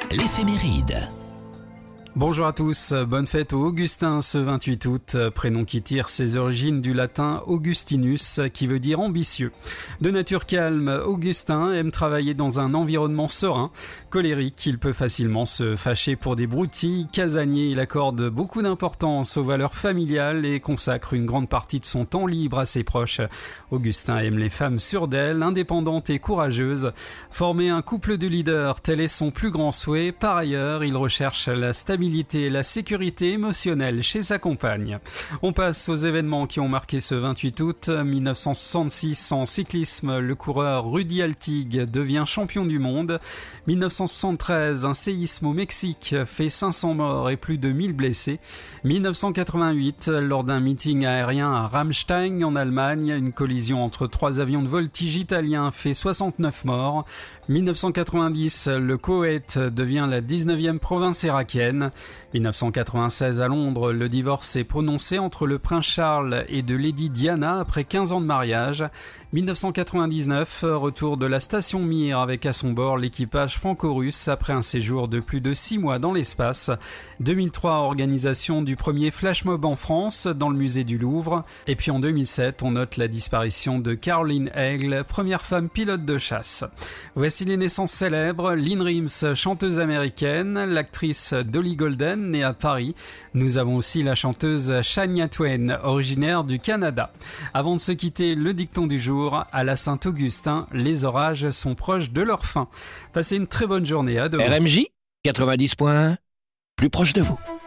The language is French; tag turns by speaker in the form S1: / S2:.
S1: L'éphéméride.
S2: Bonjour à tous, bonne fête au Augustin ce 28 août, prénom qui tire ses origines du latin Augustinus qui veut dire ambitieux. De nature calme, Augustin aime travailler dans un environnement serein. Colérique, il peut facilement se fâcher pour des broutilles. Casanier, il accorde beaucoup d'importance aux valeurs familiales et consacre une grande partie de son temps libre à ses proches. Augustin aime les femmes sûres d'elles, indépendantes et courageuses. Former un couple de leaders, tel est son plus grand souhait. Par ailleurs, il recherche la stabilité et la sécurité émotionnelle chez sa compagne. On passe aux événements qui ont marqué ce 28 août. 1966, en cyclisme, le coureur Rudy Altig devient champion du monde. 1973, un séisme au Mexique fait 500 morts et plus de 1000 blessés. 1988, lors d'un meeting aérien à Ramstein en Allemagne, une collision entre 3 avions de voltige italiens fait 69 morts. 1990, le Koweït devient la 19e province irakienne. 1996, à Londres, le divorce est prononcé entre le prince Charles et de Lady Diana après 15 ans de mariage. 1999, retour de la station Mir avec à son bord l'équipage franco-russe après un séjour de plus de 6 mois dans l'espace. 2003, organisation du premier flash mob en France dans le musée du Louvre. Et puis en 2007, on note la disparition de Caroline Eigle, première femme pilote de chasse. Voici les naissances célèbres. Lynn Rimes, chanteuse américaine, l'actrice Dolly Golden, née à Paris. Nous avons aussi la chanteuse Shania Twain, originaire du Canada. Avant de se quitter, le dicton du jour, à la Saint-Augustin, les orages sont proches de leur fin. Passez une très bonne journée, à demain.
S1: RMJ 90.1, plus proche de vous.